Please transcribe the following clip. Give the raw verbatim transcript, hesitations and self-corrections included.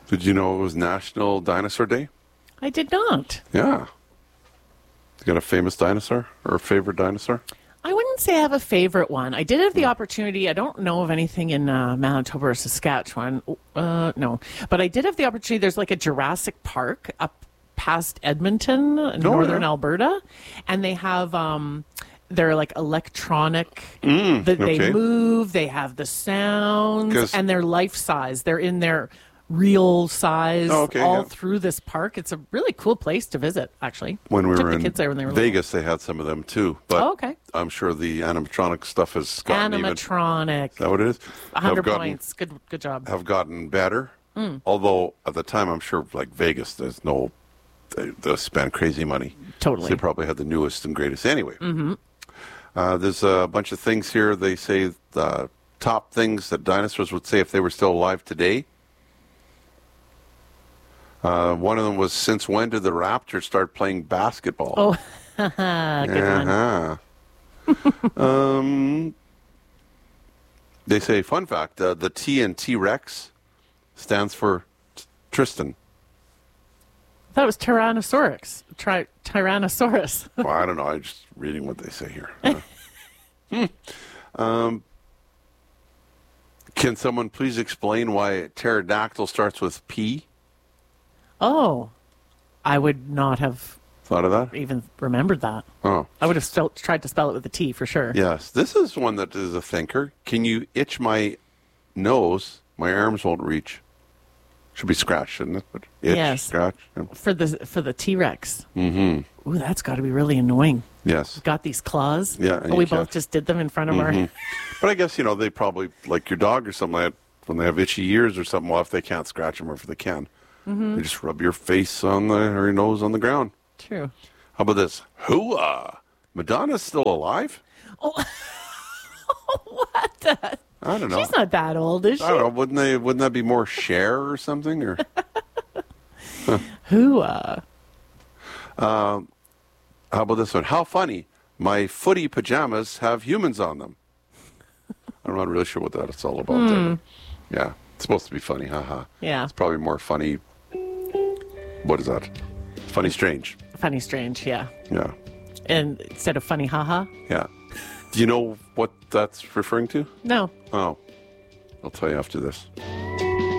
Did you know it was National Dinosaur Day? I did not. Yeah. You got a famous dinosaur or a favorite dinosaur? I wouldn't say I have a favorite one. I did have the opportunity. I don't know of anything in uh, Manitoba or Saskatchewan. Uh, no. But I did have the opportunity. There's like a Jurassic Park up past Edmonton, northern yeah. Alberta. And they have, um, they're like electronic. Mm, that they okay. move. They have the sounds. 'Cause- And they're life size. They're in their real size Oh, okay, all yeah. through this park. It's a really cool place to visit, actually. When we Took were the in kids there when they were Vegas, they had some of them too. But Oh, okay. I'm sure the animatronic stuff has gotten even. Is Animatronic. that what it is? one hundred Have gotten- points. Good good job. Have gotten better. Mm. Although at the time, I'm sure like Vegas, there's no, they, they spend crazy money. Totally. So they probably had the newest and greatest. Anyway, Mm-hmm. uh, there's a bunch of things here. They say the top things that dinosaurs would say if they were still alive today. Uh, one of them was, since when did the Raptors start playing basketball? Oh, good one. Uh-huh. um, they say, fun fact, uh, the T in T-Rex stands for t- Tristan. I thought it was Tyrannosaurus. Tri- Tyrannosaurus. Well, I don't know. I'm just reading what they say here. Uh, hmm. um, can someone please explain why pterodactyl starts with P? Oh, I would not have Thought of that? even remembered that. Oh. I would have still tried to spell it with a T for sure. Yes. This is one that is a thinker. Can you itch my nose? My arms won't reach. Should be scratch, shouldn't it? But itch, Yes. scratch. Yeah. For the for the T-Rex. Mm-hmm. Ooh, that's got to be really annoying. Yes. Got these claws. Yeah, and Oh, we you both can't- just did them in front of Mhm. our. But I guess, you know, they probably, like your dog or something like that, when they have itchy ears or something, well, if they can't scratch them or if they can, Mhm. they just rub your face on the, or your nose on the ground. True. How about this? Hooah! Madonna's still alive? Oh, what? The? I don't know. She's not that old, is she? I don't know. Wouldn't they? Wouldn't that be more Cher or something? Or Who? Uh... Um, how about this one? How funny! My footy pajamas have humans on them. I'm not really sure what that's all about. There. Hmm. Yeah, it's supposed to be funny. Haha. Yeah. It's probably more funny. What is that? Funny strange. Funny strange, yeah. Yeah. And instead of funny haha? Yeah. Do you know what that's referring to? No. Oh, I'll tell you after this.